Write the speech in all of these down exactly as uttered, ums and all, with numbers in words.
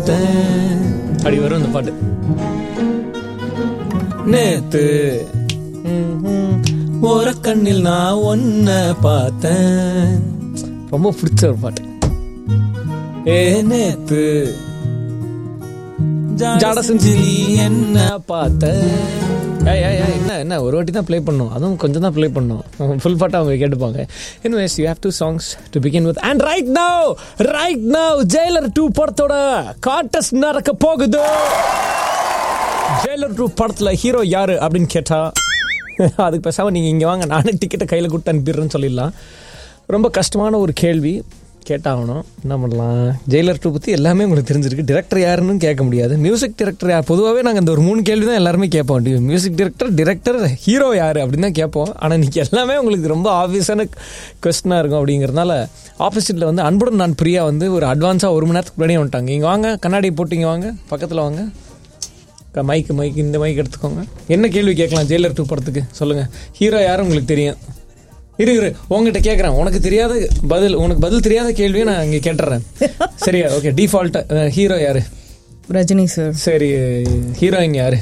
பார்த்தேன் அப்படி வரும் இந்த பாட்டு. நேத்து ஒரு கண்ணில் நான் ஒன்ன பார்த்தேன், ரொம்ப பிடிச்ச ஒரு பாட்டு. ஏ நேத்து ஜாட செஞ்சு என்ன பார்த்த என்ன என்ன ஒரு வாட்டி தான் ப்ளே பண்ணோம், அதுவும் கொஞ்சம் தான் ப்ளே பண்ணோம், ஃபுல் பாட்டாக அவங்க கேட்டுப்பாங்க. Anyways, you have two songs to begin with. And right now, right now, Jailer two படத்தோட கான்டெஸ்ட் நடக்க போகுது. Jailer two படத்தில் ஹீரோ யாரு அப்படின்னு கேட்டா அதுக்கு பேசாமல் நீங்கள் இங்கே வாங்க, நானே டிக்கெட்டை கையில் கொடுத்து அனுப்பிடுறேன்னு சொல்லிடலாம். ரொம்ப கஷ்டமான ஒரு கேள்வி கேட்டாகணும், என்ன பண்ணலாம். ஜெயிலர் டூ பற்றி எல்லாமே உங்களுக்கு தெரிஞ்சிருக்கு. டிரெக்டர் யாருன்னு கேட்க முடியாது. மியூசிக் டிரெக்டர் யார், பொதுவாகவே நாங்கள் இந்த ஒரு மூணு கேள்வி தான் எல்லாருமே கேட்போம். மியூசிக் டிரெக்டர், டிரெக்டர், ஹீரோ யார் அப்படின்னு தான் கேட்போம். ஆனால் இன்றைக்கி எல்லாமே உங்களுக்கு ரொம்ப ஆப்வியஸான கொஸ்டினாக இருக்கும். அப்படிங்கிறதுனால ஆப்போசிட்டில் வந்து அன்புடன் நான் பிரியா வந்து ஒரு அட்வான்ஸாக ஒரு மணி நேரத்துக்கு முன்னாடியே வந்துட்டாங்க. இங்கே வாங்க, கண்ணாடி போட்டிங்க வாங்க, பக்கத்தில் வாங்க, மைக்கு மைக்கு இந்த மைக் எடுத்துக்கோங்க. என்ன கேள்வி கேட்கலாம் ஜெயிலர் டூ படத்துக்கு சொல்லுங்கள். ஹீரோ யாரும் உங்களுக்கு தெரியும். இரு இரு உங்ககிட்ட கேட்குறேன், உனக்கு தெரியாத பதில், உனக்கு பதில் தெரியாத கேள்வியை நான் இங்கே கேட்டுறேன். சரியா? ஓகே. டிஃபால்ட்டா ஹீரோ யாரு? ரஜினி சார். சரி, ஹீரோயின் யாரு?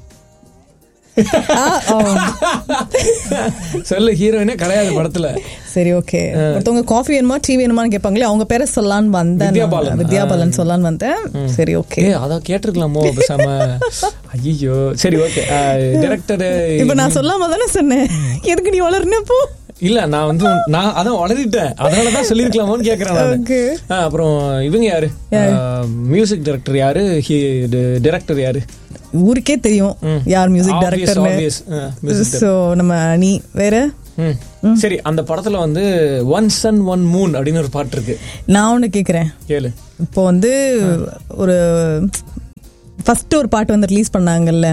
சொல்லு. ஹீரோயினே கிடையாது படத்துல. சரி, ஓகே. ஒருத்தவங்க காஃபி வேணுமா டீ வேணுமான்னு கேட்பாங்களே, அவங்க பேரை சொல்லலான்னு வந்தேன். வித்யாபாலன். வித்யாபாலன் சொல்லலான்னு வந்தேன். சரி, ஓகே. அதான் கேட்டிருக்கலாமோ பேசாம. ஐயோ, சரி, ஓகே. டைரக்டர் இப்ப நான் சொல்லாம தானே சொன்னேன், எதுக்கு நீ வளர்னப்போ? இல்ல, நான் வந்து நான் அதான் வளரிட்டேன், அதனாலதான் சொல்லிருக்கலாமோன்னு கேக்குறேன். அப்புறம் இவங்க யாரு? மியூசிக் டைரக்டர் யாரு? டைரக்டர் யாரு? ஊருக்கே தெரியும் யார் மியூசிக் டைரக்டர். சோ நம்ம நீ வேற. சரி, அந்த படத்துல வந்து ஒன் சன் ஒன் மூன் அப்படின்னு ஒரு பாட்டு இருக்கு. நான் ஒண்ணு கேக்குறேன், கேளு. இப்போ வந்து ஒரு ஃபர்ஸ்ட் ஒரு பாட்டு வந்து ரிலீஸ் பண்ணாங்கல்ல,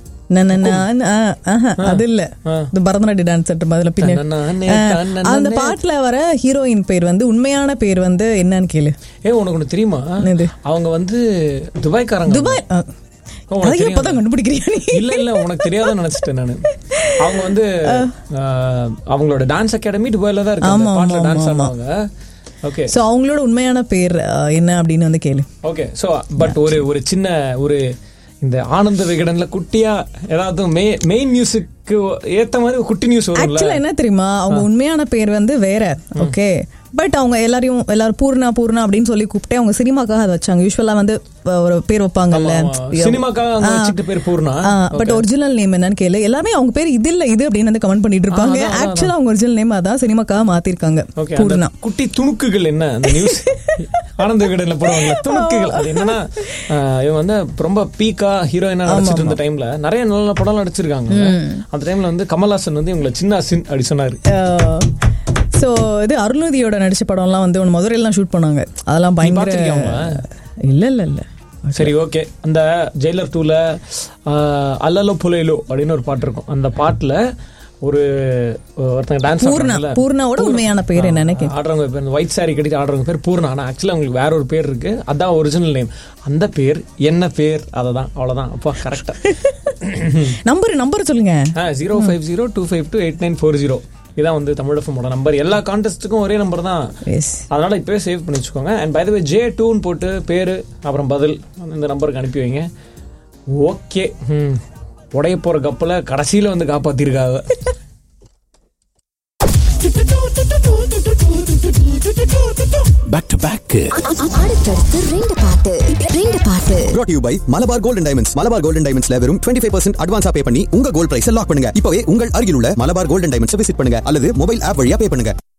அது இல்ல, இந்த பரதநாட்டிய டான்ஸ் பின்ன அந்த பாட்டுல வர ஹீரோயின் பேர் வந்து உண்மையான பேர் வந்து என்னன்னு கேளு. ஏ, உனக்கு ஒண்ணு தெரியுமா? அவங்க வந்து துபாய்க்காரங்க. துபாய் கண்டுபிடிக்கிறீங்க? இல்ல இல்ல, உனக்கு தெரியாதுன்னு நினைச்சிட்டேன் நானு. அவங்க வந்து அவங்களோட டான்ஸ் அகாடமி துபாயில தான் இருக்கு, டான்ஸ் ஆடுவாங்க. ஓகே. சோ அவங்களோட உண்மையான பேர் என்ன அப்படின்னு வந்து கேளு. ஓகே. சோ பட் ஒரு ஒரு சின்ன ஒரு இந்த ஆனந்த விகடன்ல குட்டியா ஏதாவது மெயின் மியூசிக்கு ஏத்த மாதிரி குட்டி நியூஸ் வரும். ஆக்சுவலா என்ன தெரியுமா, அவங்க உண்மையான பேர் வந்து வேற. ஓகே. பட் அவங்க எல்லாரையும் எல்லாரும் பூர்ணா பூர்ணா அப்படின்னு சொல்லி கூப்பிட்டு அவங்க சினிமாக்காக அதை வச்சாங்க. யூஸ்வலா வந்து ஒரு பேர் வைப்பாங்கல்ல சினிமாக்காக பேர் பூர்ணா. பட் ஒரிஜினல் நேம் என்னன்னு கேளு. எல்லாமே அவங்க பேர் இது இல்ல இது அப்படின்னு வந்து கமெண்ட் பண்ணிட்டு இருப்பாங்க. ஆக்சுவலா அவங்க ஒரிஜினல் நேம் அதான் சினிமாக்காக மாத்திருக்காங்க. பூர்ணா. குட்டி துணுக்குகள் என்ன அந்த நியூஸ் ஆனந்த விகடன்ல போடுவாங்க துணுக்குகள். அது என்னன்னா, இவங்க வந்து ரொம்ப பீக்கா ஹீரோயினா நடிச்சிட்டு இருந்த டைம்ல நிறைய நல்ல படம் நடிச்சிருக்காங்க. அந்த டைம்ல வந்து கமல்ஹாசன் வந்து இவங்களை சின்ன சின் அப்படி சொன்னாரு. ஸோ இது அருள்நிதியோட நடிச்ச படம்லாம் வந்து ஒன்று மதுரையெல்லாம் ஷூட் பண்ணாங்க. அதெல்லாம் பயங்கர. இல்லை இல்லை இல்லை. சரி, ஓகே. அந்த ஜெயிலர் டூல அல்லலோ புலையிலோ அப்படின்னு ஒரு பாட்டு இருக்கும். அந்த பாட்டுல ஒரு ஒருத்தங்க டான்ஸ் ஆடுறாங்க. பூர்ணாவோட உண்மையான பேர் என்னன்னு ஆடுறவங்க பேர் ஒயிட் சாரி கட்டிட்டு ஆடுறவங்க பேர் பூர்ணா. ஆனா ஆக்சுவலா அவங்களுக்கு வேற ஒரு பேர் இருக்கு, அதான் ஒரிஜினல் நேம். அந்த பேர் என்ன பேர்? அததான், அவ்வளவுதான். அப்பா கரெக்டா. நம்பர் நம்பர் சொல்லுங்க. Zero five zero two five two eight nine four zero இதான் வந்து தமிழ் எஃப்எம்மோட நம்பர். எல்லா கான்டெஸ்ட்டுக்கும் ஒரே நம்பர் தான், அதனால இப்பவே சேவ் பண்ணி வச்சுக்கோங்க. And by the way J டூன்னு போட்டு பேரு அப்புறம் பதில் இந்த நம்பருக்கு அனுப்பி வைங்க. ஓகே. ம் உடைய போற கப்பல கடைசியில வந்து காப்பாத்திருக்காங்க. Back to back. அடுத்தடுத்து ரெண்டு பாட்டு ரெண்டு பாட்டு. Brought to you by Malabar Gold and Diamonds. Malabar Gold and Diamondsல வெறும் twenty-five percent அட்வான்ஸா பே பண்ணி உங்க கோல்ட் பிரைஸை லாக் பண்ணுங்க. இப்பவே உங்கள் அருகில் உள்ள Malabar Gold and Diamonds visit பண்ணுங்க அல்லது மொபைல் ஆப் வழியா பே பண்ணுங்க.